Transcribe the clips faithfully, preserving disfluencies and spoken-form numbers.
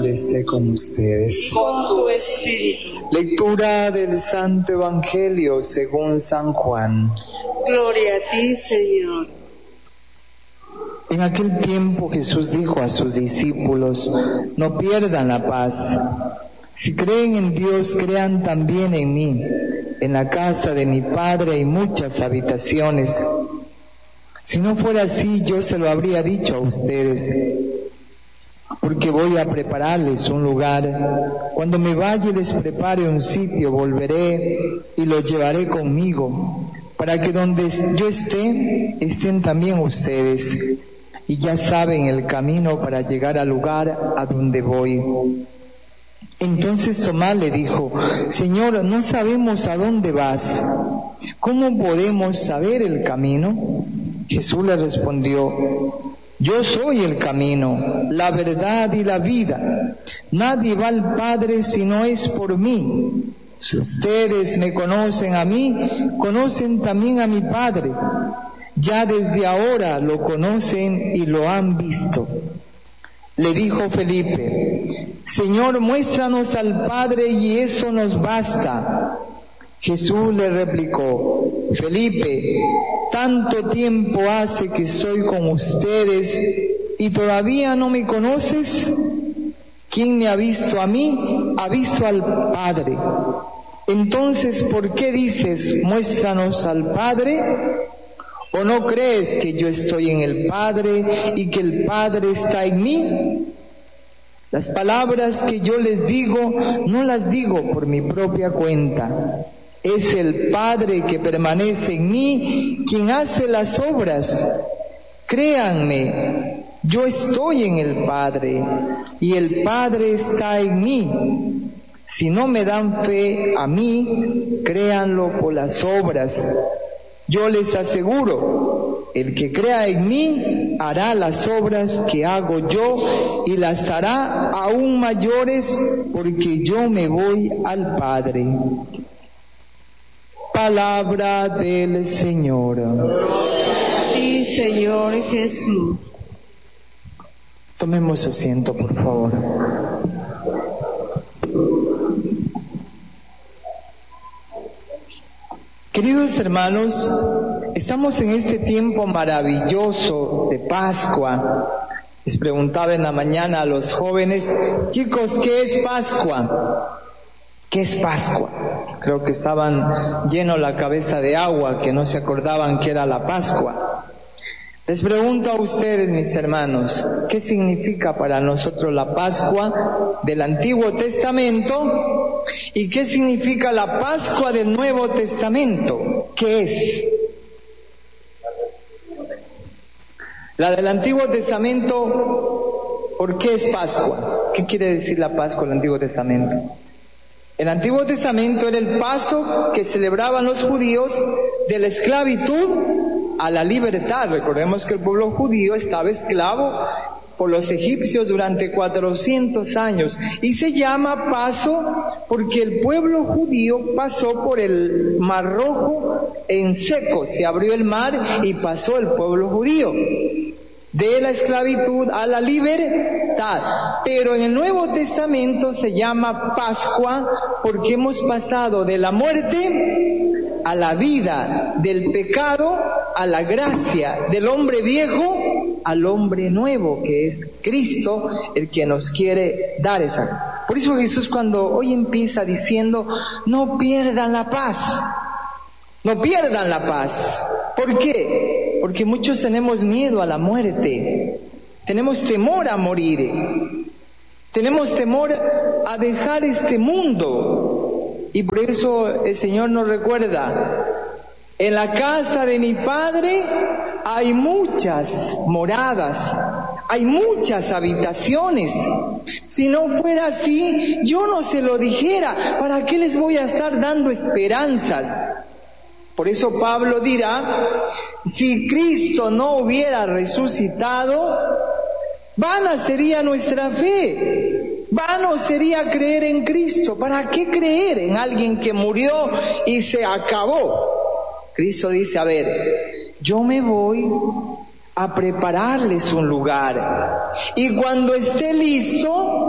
esté con ustedes. Con tu espíritu. Lectura del Santo Evangelio según San Juan. Gloria a ti, Señor. En aquel tiempo Jesús dijo a sus discípulos: no pierdan la paz. Si creen en Dios, crean también en mí. En la casa de mi Padre hay muchas habitaciones. Si no fuera así, yo se lo habría dicho a ustedes, porque voy a prepararles un lugar. Cuando me vaya y les prepare un sitio, volveré y los llevaré conmigo, para que donde yo esté, estén también ustedes. Y ya saben el camino para llegar al lugar a donde voy. Entonces Tomás le dijo: Señor, no sabemos a dónde vas. ¿Cómo podemos saber el camino? Jesús le respondió: yo soy el camino, la verdad y la vida. Nadie va al Padre si no es por mí. Si ustedes me conocen a mí, conocen también a mi Padre. Ya desde ahora lo conocen y lo han visto. Le dijo Felipe: Señor, muéstranos al Padre y eso nos basta. Jesús le replicó: Felipe, tanto tiempo hace que estoy con ustedes y todavía no me conoces. Quien me ha visto a mí, ha visto al Padre. Entonces, ¿por qué dices, muéstranos al Padre? ¿O no crees que yo estoy en el Padre y que el Padre está en mí? Las palabras que yo les digo, no las digo por mi propia cuenta. Es el Padre que permanece en mí quien hace las obras. Créanme, yo estoy en el Padre y el Padre está en mí. Si no me dan fe a mí, créanlo por las obras. Yo les aseguro, el que crea en mí hará las obras que hago yo y las hará aún mayores, porque yo me voy al Padre. Palabra del Señor. Gloria a ti, Señor Jesús. Tomemos asiento, por favor. Queridos hermanos, estamos en este tiempo maravilloso de Pascua. Les preguntaba en la mañana a los jóvenes: chicos, ¿qué es Pascua? ¿Qué es Pascua? Creo que estaban llenos la cabeza de agua, que no se acordaban que era la Pascua. Les pregunto a ustedes, mis hermanos, ¿qué significa para nosotros la Pascua del Antiguo Testamento? ¿Y qué significa la Pascua del Nuevo Testamento? ¿Qué es? La del Antiguo Testamento, ¿por qué es Pascua? ¿Qué quiere decir la Pascua del Antiguo Testamento? El Antiguo Testamento era el paso que celebraban los judíos de la esclavitud a la libertad. Recordemos que el pueblo judío estaba esclavo por los egipcios durante cuatrocientos años, y se llama paso porque el pueblo judío pasó por el Mar Rojo en seco. Se abrió el mar y pasó el pueblo judío de la esclavitud a la libertad. Pero en el Nuevo Testamento se llama Pascua porque hemos pasado de la muerte a la vida, del pecado a la gracia, del hombre viejo al hombre nuevo, que es Cristo el que nos quiere dar esa. Por eso Jesús, cuando hoy empieza diciendo: no pierdan la paz, no pierdan la paz. ¿Por qué? Porque muchos tenemos miedo a la muerte, tenemos temor a morir, tenemos temor a dejar este mundo, y por eso el Señor nos recuerda: en la casa de mi Padre hay muchas moradas, hay muchas habitaciones. Si no fuera así, yo no se lo dijera. ¿Para qué les voy a estar dando esperanzas? Por eso Pablo dirá: si Cristo no hubiera resucitado, vana sería nuestra fe, vano sería creer en Cristo. ¿Para qué creer en alguien que murió y se acabó? Cristo dice: a ver, yo me voy a prepararles un lugar, y cuando esté listo,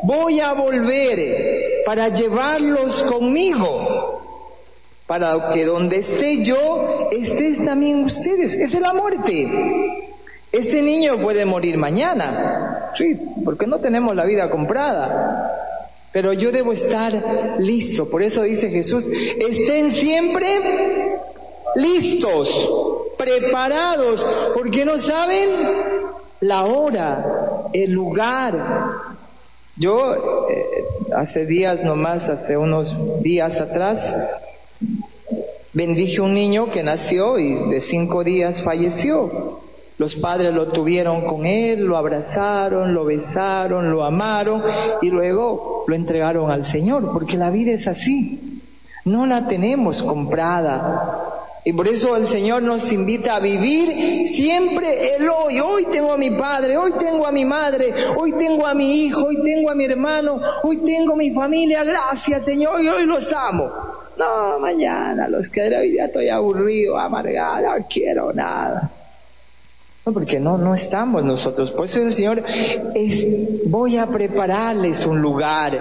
voy a volver para llevarlos conmigo, para que donde esté yo, estés también ustedes. Esa es la muerte. Este niño puede morir mañana, sí, porque no tenemos la vida comprada, pero yo debo estar listo. Por eso dice Jesús, estén siempre listos, preparados, porque no saben la hora, el lugar. Yo eh, hace días nomás, hace unos días atrás, bendije un niño que nació y de cinco días falleció. Los padres lo tuvieron con él, lo abrazaron, lo besaron, lo amaron y luego lo entregaron al Señor, porque la vida es así, no la tenemos comprada. Y por eso el Señor nos invita a vivir siempre el hoy. Hoy tengo a mi padre, hoy tengo a mi madre, hoy tengo a mi hijo, hoy tengo a mi hermano, hoy tengo a mi familia, gracias Señor, y hoy los amo. No, mañana los quedaré, hoy día estoy aburrido, amargado, no quiero nada. No, porque no, no estamos nosotros. Por eso el Señor es, voy a prepararles un lugar.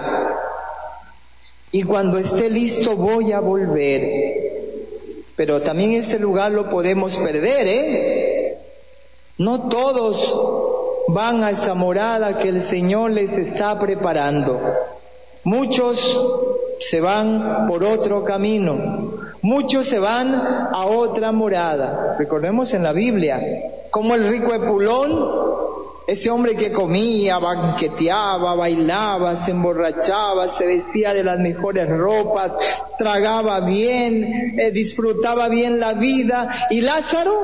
Y cuando esté listo voy a volver. Pero también ese lugar lo podemos perder, ¿eh? No todos van a esa morada que el Señor les está preparando. Muchos se van por otro camino. Muchos se van a otra morada. Recordemos en la Biblia como el rico Epulón, ese hombre que comía, banqueteaba, bailaba, se emborrachaba, se vestía de las mejores ropas, tragaba bien, eh, disfrutaba bien la vida, y Lázaro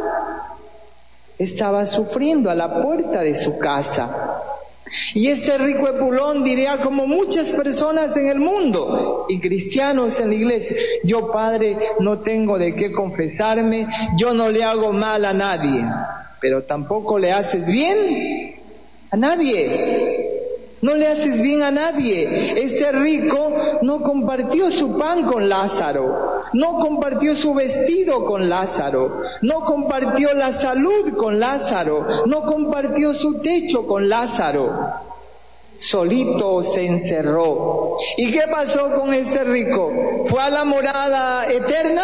estaba sufriendo a la puerta de su casa. Y este rico Epulón diría, como muchas personas en el mundo y cristianos en la iglesia, yo, Padre, no tengo de qué confesarme, yo no le hago mal a nadie, pero tampoco le haces bien a nadie. No le haces bien a nadie. Este rico no compartió su pan con Lázaro, no compartió su vestido con Lázaro, no compartió la salud con Lázaro, no compartió su techo con Lázaro. Solito se encerró. ¿Y qué pasó con este rico? ¿Fue a la morada eterna?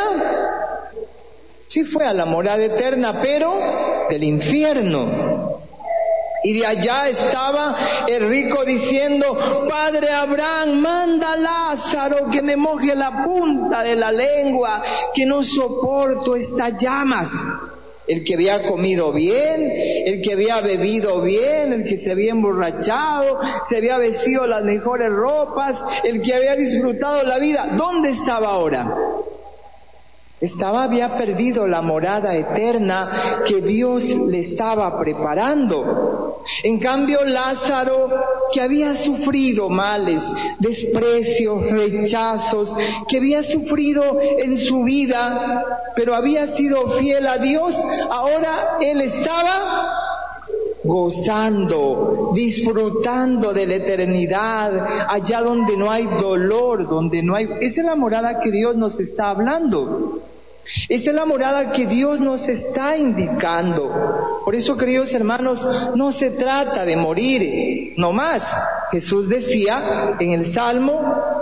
Sí, fue a la morada eterna, pero del infierno. Y de allá estaba el rico diciendo, Padre Abraham, manda a Lázaro que me moje la punta de la lengua, que no soporto estas llamas. El que había comido bien, el que había bebido bien, el que se había emborrachado, se había vestido las mejores ropas, el que había disfrutado la vida, ¿dónde estaba ahora? Estaba, había perdido la morada eterna que Dios le estaba preparando. En cambio, Lázaro, que había sufrido males, desprecios, rechazos, que había sufrido en su vida, pero había sido fiel a Dios, ahora él estaba gozando, disfrutando de la eternidad, allá donde no hay dolor, donde no hay... Esa es la morada que Dios nos está hablando. Esa es la morada que Dios nos está indicando. Por eso, queridos hermanos, no se trata de morir, no más. Jesús decía en el Salmo,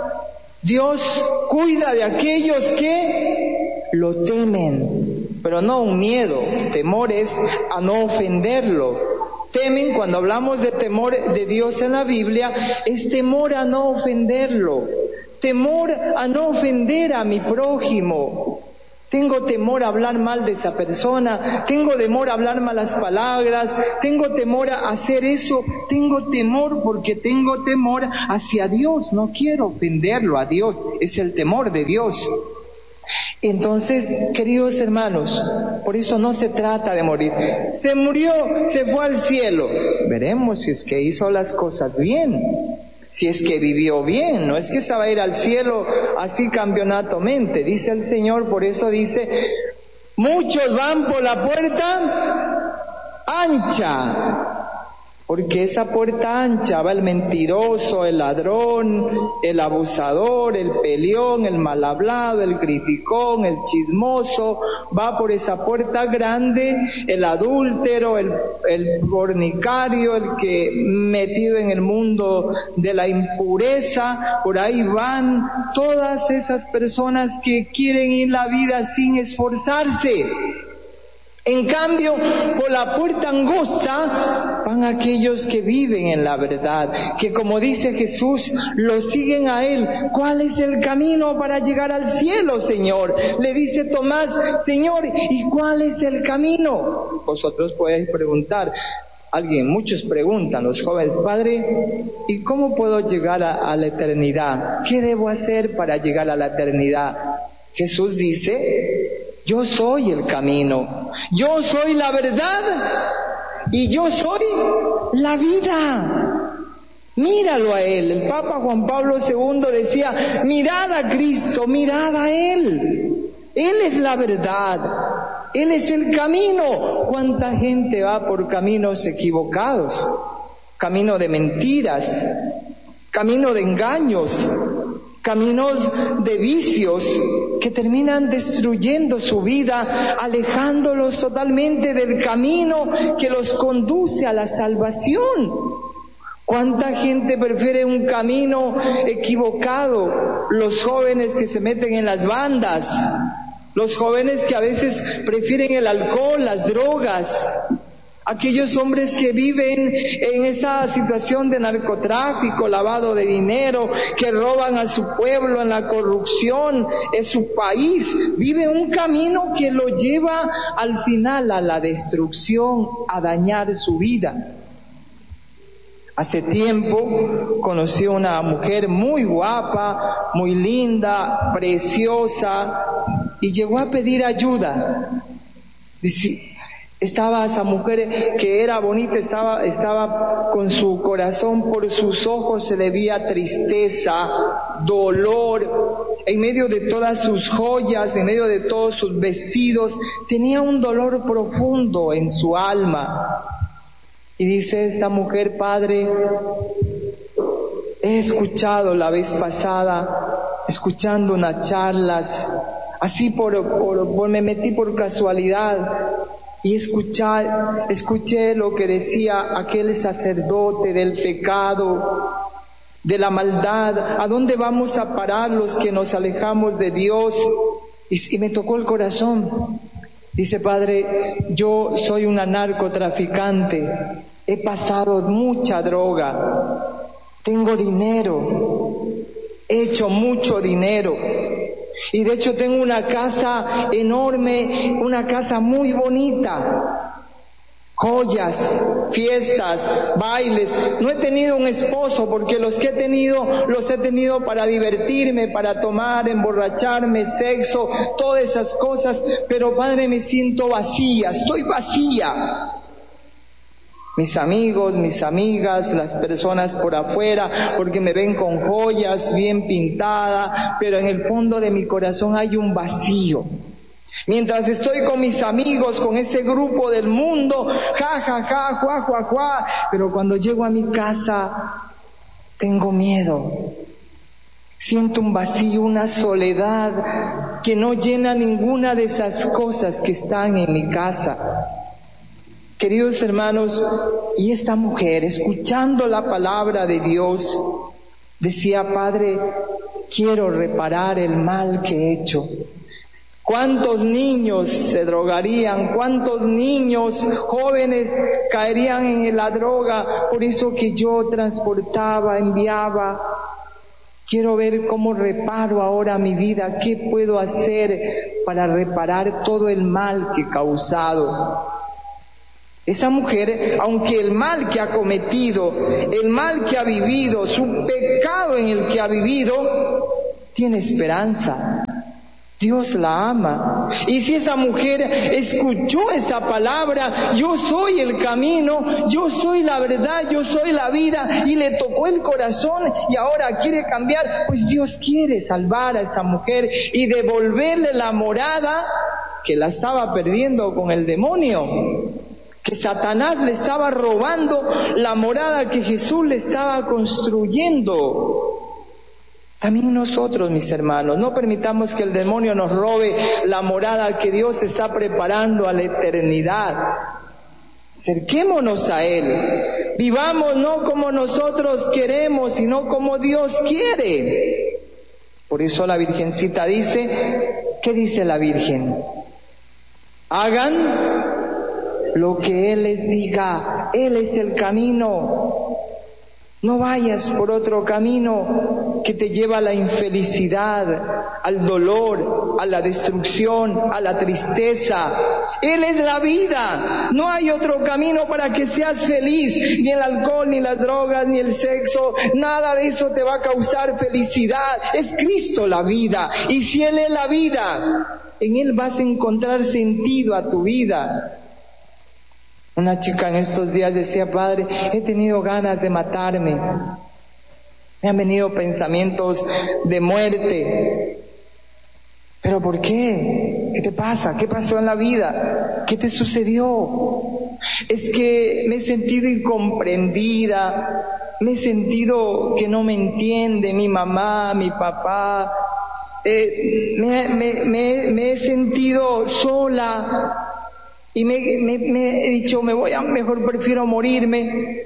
Dios cuida de aquellos que lo temen, pero no un miedo, temor es a no ofenderlo. Temen, cuando hablamos de temor de Dios en la Biblia, es temor a no ofenderlo, temor a no ofender a mi prójimo. Tengo temor a hablar mal de esa persona, tengo temor a hablar malas palabras, tengo temor a hacer eso, tengo temor porque tengo temor hacia Dios, no quiero ofenderlo a Dios, es el temor de Dios. Entonces, queridos hermanos, por eso no se trata de morir. Se murió, se fue al cielo. Veremos si es que hizo las cosas bien, si es que vivió bien. No es que se va a ir al cielo así campeonatomente, dice el Señor. Por eso dice, muchos van por la puerta ancha, Porque esa puerta ancha va el mentiroso, el ladrón, el abusador, el peleón, el mal hablado, el criticón, el chismoso. Va por esa puerta grande el adúltero, el, el fornicario, el que metido en el mundo de la impureza. Por ahí van todas esas personas que quieren ir la vida sin esforzarse. En cambio, por la puerta angosta van aquellos que viven en la verdad, que como dice Jesús, lo siguen a Él. ¿Cuál es el camino para llegar al cielo, Señor? Le dice Tomás, Señor, ¿y cuál es el camino? Vosotros podéis preguntar, alguien, muchos preguntan, los jóvenes, Padre, ¿y cómo puedo llegar a, a la eternidad? ¿Qué debo hacer para llegar a la eternidad? Jesús dice, yo soy el camino, yo soy la verdad y yo soy la vida. Míralo a Él. El Papa Juan Pablo segundo decía, mirad a Cristo, mirad a Él. Él es la verdad, Él es el camino. ¿Cuánta gente va por caminos equivocados? Camino de mentiras, camino de engaños, caminos de vicios que terminan destruyendo su vida, alejándolos totalmente del camino que los conduce a la salvación. ¿Cuánta gente prefiere un camino equivocado? Los jóvenes que se meten en las bandas, los jóvenes que a veces prefieren el alcohol, las drogas, aquellos hombres que viven en esa situación de narcotráfico, lavado de dinero, que roban a su pueblo en la corrupción, en su país, viven un camino que lo lleva al final a la destrucción, a dañar su vida. Hace tiempo conocí a una mujer muy guapa, muy linda, preciosa, y llegó a pedir ayuda. Dice, estaba esa mujer que era bonita, estaba, estaba con su corazón, por sus ojos se le veía tristeza, dolor, en medio de todas sus joyas, en medio de todos sus vestidos, tenía un dolor profundo en su alma. Y dice esta mujer, Padre, he escuchado la vez pasada, escuchando unas charlas, así por, por, por me metí por casualidad, y escuché, escuché lo que decía aquel sacerdote del pecado, de la maldad, a dónde vamos a parar los que nos alejamos de Dios, y, y me tocó el corazón. Dice, Padre, yo soy una narcotraficante, he pasado mucha droga, tengo dinero, he hecho mucho dinero. Y de hecho tengo una casa enorme, una casa muy bonita, joyas, fiestas, bailes. No he tenido un esposo porque los que he tenido, los he tenido para divertirme, para tomar, emborracharme, sexo, todas esas cosas. Pero Padre, me siento vacía, estoy vacía. Mis amigos, mis amigas, las personas por afuera, porque me ven con joyas bien pintadas, pero en el fondo de mi corazón hay un vacío. Mientras estoy con mis amigos, con ese grupo del mundo, ja, ja, ja, juá, juá, juá, pero cuando llego a mi casa, tengo miedo. Siento un vacío, una soledad que no llena ninguna de esas cosas que están en mi casa. Queridos hermanos, y esta mujer, escuchando la palabra de Dios, decía, Padre, quiero reparar el mal que he hecho. ¿Cuántos niños se drogarían? ¿Cuántos niños jóvenes caerían en la droga? Por eso que yo transportaba, enviaba. Quiero ver cómo reparo ahora mi vida. ¿Qué puedo hacer para reparar todo el mal que he causado? Esa mujer, aunque el mal que ha cometido, el mal que ha vivido, su pecado en el que ha vivido, tiene esperanza. Dios la ama. Y si esa mujer escuchó esa palabra, yo soy el camino, yo soy la verdad, yo soy la vida, y le tocó el corazón y ahora quiere cambiar, pues Dios quiere salvar a esa mujer y devolverle la morada que la estaba perdiendo con el demonio. que Satanás le estaba robando la morada que Jesús le estaba construyendo. También nosotros, mis hermanos, no permitamos que el demonio nos robe la morada que Dios está preparando a la eternidad. Acerquémonos a Él. Vivamos no como nosotros queremos, sino como Dios quiere. Por eso la Virgencita dice, ¿qué dice la Virgen? Hagan lo que Él les diga. Él es el camino. No vayas por otro camino que te lleva a la infelicidad, al dolor, a la destrucción, a la tristeza. Él es la vida. No hay otro camino para que seas feliz. Ni el alcohol, ni las drogas, ni el sexo. Nada de eso te va a causar felicidad. Es Cristo la vida. Y si Él es la vida, en Él vas a encontrar sentido a tu vida. Una chica en estos días decía, Padre, he tenido ganas de matarme. Me han venido pensamientos de muerte. ¿Pero por qué? ¿Qué te pasa? ¿Qué pasó en la vida? ¿Qué te sucedió? Es que me he sentido incomprendida. Me he sentido que no me entiende mi mamá, mi papá. Eh, me, me, me, me he sentido sola. Y me, me, me he dicho, me voy a, mejor prefiero morirme.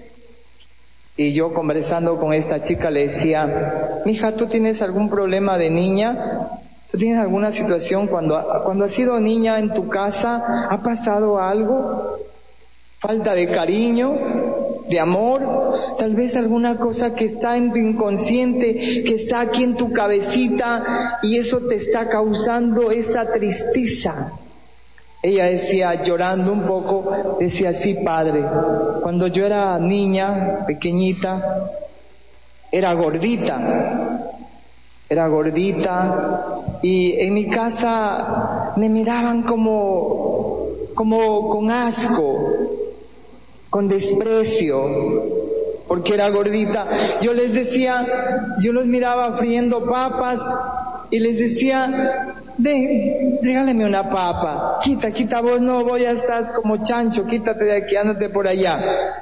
Y yo conversando con esta chica le decía, mija, ¿tú tienes algún problema de niña? ¿Tú tienes alguna situación cuando, cuando has sido niña en tu casa? ¿Ha pasado algo? ¿Falta de cariño? ¿De amor? Tal vez alguna cosa que está en tu inconsciente, que está aquí en tu cabecita y eso te está causando esa tristeza. Ella decía, llorando un poco, decía, sí, Padre, cuando yo era niña, pequeñita, era gordita, era gordita, y en mi casa me miraban como, como con asco, con desprecio, porque era gordita. Yo les decía, yo los miraba friendo papas, y les decía, De, regáleme una papa, quita, quita vos, no voy a estar como chancho, quítate de aquí, ándate por allá.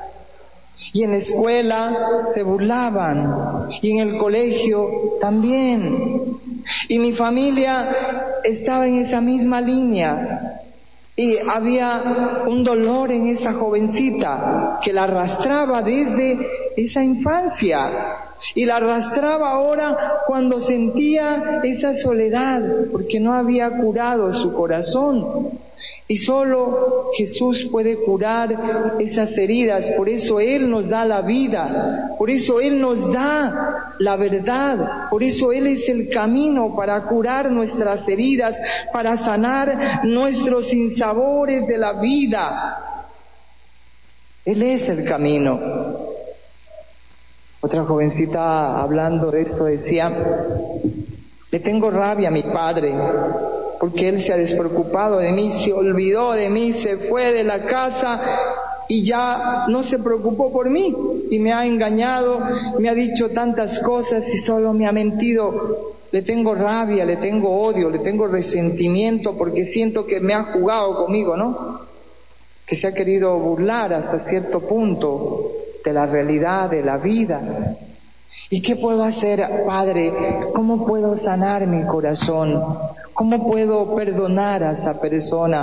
Y en la escuela se burlaban, y en el colegio también. Y mi familia estaba en esa misma línea, y había un dolor en esa jovencita que la arrastraba desde esa infancia. Y la arrastraba ahora cuando sentía esa soledad, porque no había curado su corazón. Y solo Jesús puede curar esas heridas. Por eso Él nos da la vida, por eso Él nos da la verdad, por eso Él es el camino para curar nuestras heridas, para sanar nuestros sinsabores de la vida. Él es el camino. Otra jovencita hablando de esto decía, le tengo rabia a mi padre, porque él se ha despreocupado de mí, se olvidó de mí, se fue de la casa y ya no se preocupó por mí y me ha engañado, me ha dicho tantas cosas y solo me ha mentido. Le tengo rabia, le tengo odio, le tengo resentimiento porque siento que me ha jugado conmigo, ¿no? Que se ha querido burlar hasta cierto punto de la realidad, de la vida. ¿Y qué puedo hacer, Padre? ¿Cómo puedo sanar mi corazón? ¿Cómo puedo perdonar a esa persona?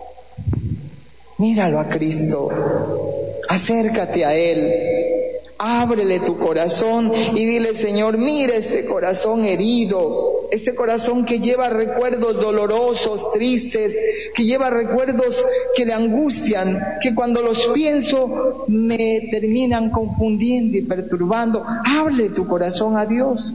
Míralo a Cristo, acércate a Él, ábrele tu corazón y dile, Señor, mira este corazón herido, este corazón que lleva recuerdos dolorosos, tristes, que lleva recuerdos que le angustian, que cuando los pienso me terminan confundiendo y perturbando. Ábrele tu corazón a Dios.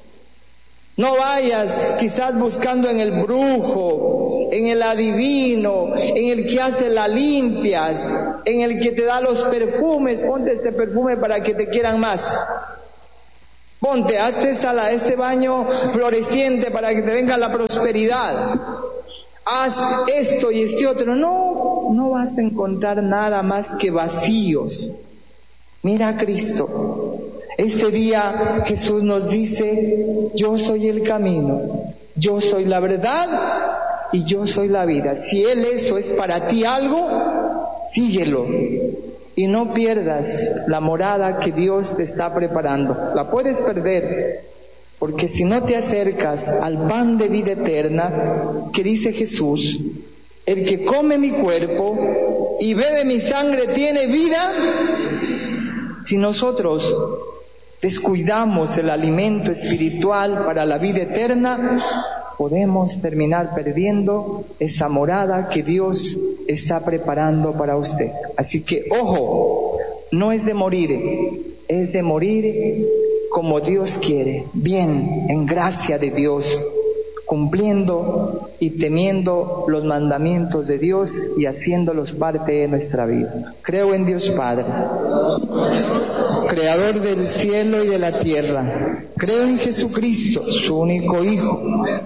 No vayas quizás buscando en el brujo, en el adivino, en el que hace las limpias, en el que te da los perfumes. Ponte este perfume para que te quieran más. Ponte, hazte esa, este baño floreciente para que te venga la prosperidad. Haz esto y este otro. No, no vas a encontrar nada más que vacíos. Mira a Cristo. Este día Jesús nos dice, yo soy el camino, yo soy la verdad y yo soy la vida. Si Él eso es para ti algo, síguelo y no pierdas la morada que Dios te está preparando. La puedes perder, porque si no te acercas al pan de vida eterna, que dice Jesús, el que come mi cuerpo y bebe mi sangre tiene vida. Si nosotros descuidamos el alimento espiritual para la vida eterna, podemos terminar perdiendo esa morada que Dios está preparando para usted. Así que, ojo, no es de morir, es de morir como Dios quiere, bien, en gracia de Dios, cumpliendo y temiendo los mandamientos de Dios y haciéndolos parte de nuestra vida. Creo en Dios Padre, Creador del cielo y de la tierra. Creo en Jesucristo, su único Hijo,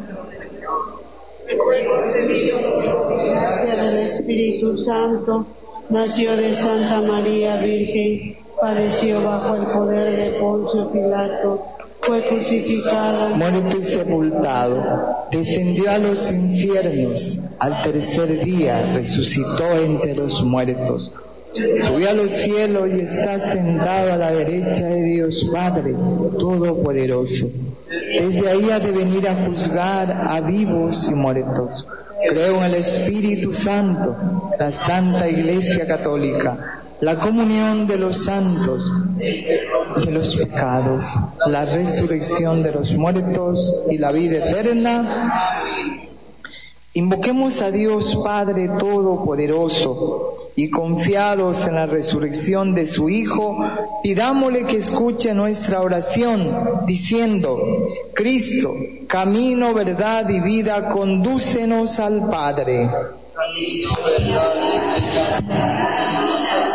gracia del Espíritu Santo, nació de Santa María Virgen, padeció bajo el poder de Poncio Pilato, fue crucificado, muerto y sepultado, descendió a los infiernos, al tercer día resucitó entre los muertos, subió a los cielos y está sentado a la derecha de Dios Padre Todopoderoso. Desde ahí ha de venir a juzgar a vivos y muertos. Creo en el Espíritu Santo, la Santa Iglesia Católica, la comunión de los santos, de los pecados, la resurrección de los muertos y la vida eterna. Invoquemos a Dios Padre Todopoderoso y confiados en la resurrección de su Hijo, pidámosle que escuche nuestra oración, diciendo: Cristo, camino, verdad y vida, condúcenos al Padre. Camino, verdad y vida,